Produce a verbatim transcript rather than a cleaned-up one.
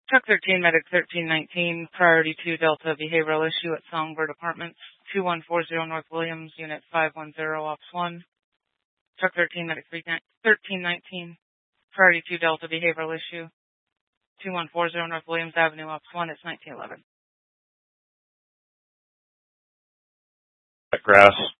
Truck thirteen, Medic thirteen nineteen, Priority two, Delta Behavioral Issue at Songbird Apartments, two one four zero North Williams, Unit five one zero, Ops one. Truck thirteen, Medic thirteen nineteen, Priority two, Delta Behavioral Issue, two one four zero North Williams Avenue, Ops one, it's nineteen eleven. Grass.